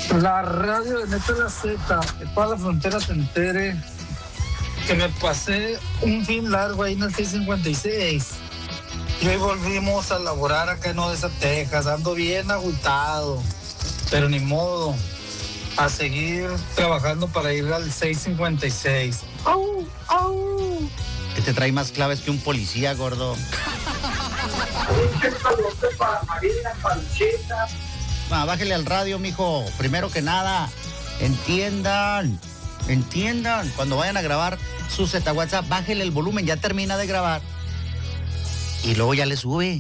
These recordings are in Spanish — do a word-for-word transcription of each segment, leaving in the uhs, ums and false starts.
La radio de Neta La Z, que toda la frontera se entere que me pasé un fin largo ahí en el seiscientos cincuenta y seis. Y hoy volvimos a laborar acá en Odessa, Texas. Ando bien agüitado, pero ni modo. A seguir trabajando para ir al seiscientos cincuenta y seis. ¡Au! ¡Au! Este trae más claves que un policía, gordo. Ah, bájale al radio, mijo. Primero que nada, entiendan, entiendan. Cuando vayan a grabar su Z WhatsApp, bájale el volumen, ya termina de grabar. Y luego ya le sube.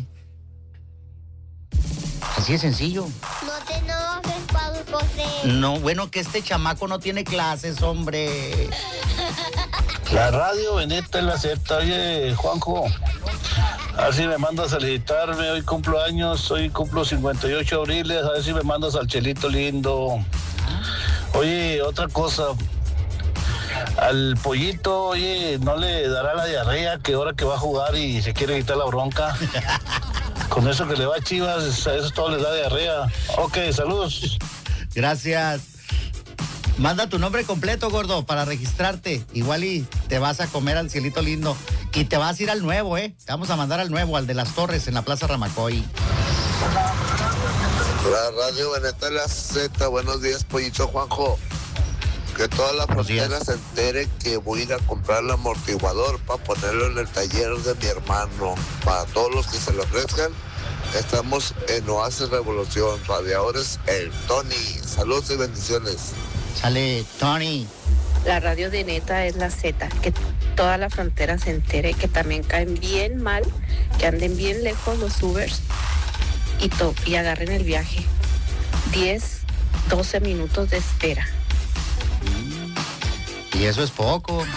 Así de sencillo. No te enojes, Pablo José. No, bueno, que este chamaco no tiene clases, hombre. La radio Beneta en la Z. Oye, Juanjo, a ver si me mandas a felicitarme. Hoy cumplo años, hoy cumplo cincuenta y ocho abriles. A ver si me mandas al Chelito lindo. Oye, otra cosa. Al pollito, oye, ¿no le dará la diarrea que ahora que va a jugar y se quiere quitar la bronca? Con eso que le va a Chivas, a eso todo les da diarrea. Ok, saludos. Gracias. Manda tu nombre completo, gordo, para registrarte. Igual y te vas a comer al Cielito lindo. Y te vas a ir al nuevo, ¿eh? Te vamos a mandar al nuevo, al de las Torres, en la Plaza Ramacoy. La radio Beneta La Z. Buenos días, pollito Juanjo. Que toda la frontera se entere que voy a ir a comprar el amortiguador para ponerlo en el taller de mi hermano. Para todos los que se lo ofrezcan, estamos en Oasis Revolución. Radiadores El Tony. Saludos y bendiciones. Sale, Tony. La radio de Neta es la Z. Que toda la frontera se entere que también caen bien mal, que anden bien lejos los Ubers y, to- y agarren el viaje. diez, doce minutos de espera. Y eso es poco.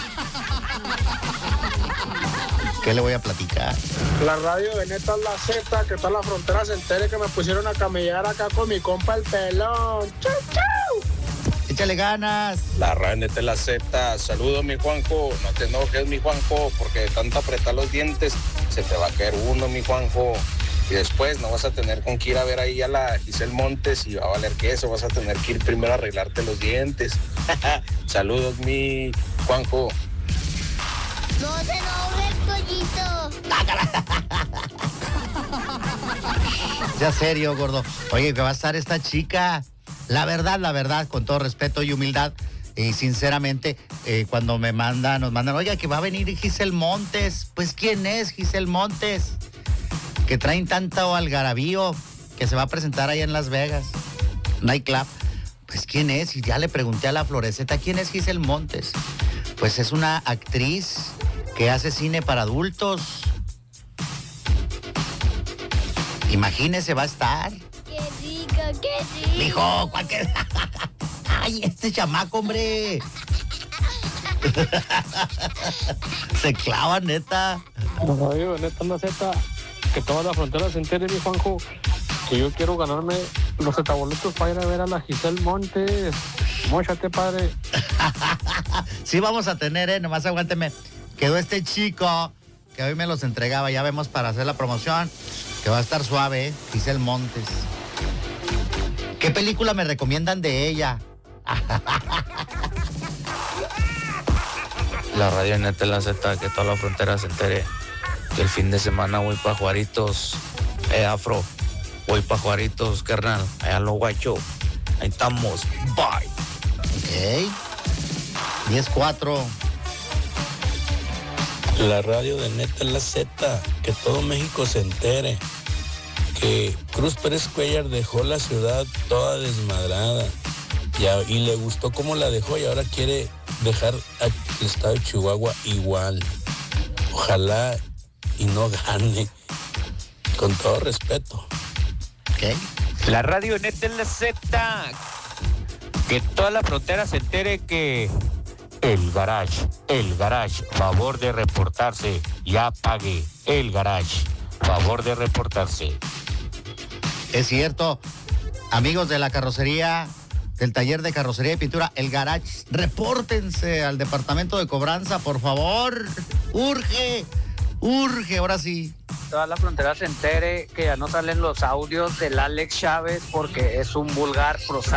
¿Qué le voy a platicar? La radio de Neta es la Z, que toda la frontera se entere que me pusieron a camellar acá con mi compa el pelón. ¡Chau, chau! Échale ganas. La radio Neta es la Z. Saludos, mi Juanjo. No te enojes, mi Juanjo, porque de tanto apretar los dientes se te va a caer uno, mi Juanjo. Y después no vas a tener con que ir a ver ahí a la Giselle Montes y va a valer queso. Vas a tener que ir primero a arreglarte los dientes. Saludos, mi Juanjo. No te enojes, pollito. Sea serio, gordo. Oye, que va a estar esta chica. La verdad, la verdad, con todo respeto y humildad, y sinceramente, eh, cuando me mandan, nos mandan, oiga, que va a venir Giselle Montes. Pues, ¿quién es Giselle Montes? Que traen tanto algarabío, que se va a presentar allá en Las Vegas, Nightclub. Pues, ¿quién es? Y ya le pregunté a la Floreceta, ¿quién es Giselle Montes? Pues es una actriz que hace cine para adultos. Imagínese, va a estar. Qué rico, qué rico. Mijo, cualquier... Ay, este chamaco, hombre. Se clava, neta. La radio de Neta es la Z, que toda la frontera se entere, mi Juanjo, que yo quiero ganarme los zetaboletos para ir a ver a la Giselle Montes. Móchate, padre. Sí vamos a tener, eh, nomás aguánteme. Quedó este chico que hoy me los entregaba, ya vemos para hacer la promoción, que va a estar suave, eh, Giselle Montes. ¿Qué película me recomiendan de ella? La radio Neta es la Z, que toda la frontera se entere que el fin de semana voy para Juaritos, eh, Afro, voy para Juaritos, carnal, allá lo guacho, ahí estamos, bye. Ok, diez cuatro. La radio de Neta es la Z. Que todo México se entere que Cruz Pérez Cuellar dejó la ciudad toda desmadrada. Ya, y le gustó cómo la dejó y ahora quiere dejar el estado de Chihuahua igual. Ojalá y no gane. Con todo respeto. Ok. La radio Neta es la Z. Que toda la frontera se entere que el garage, el garage, favor de reportarse. Ya pague. El garage, favor de reportarse. Es cierto, amigos de la carrocería, del taller de carrocería y pintura, el garage, repórtense al departamento de cobranza, por favor. Urge, urge, ahora sí. Toda la frontera se entere que ya no salen los audios del Alex Chávez porque es un vulgar prosaico.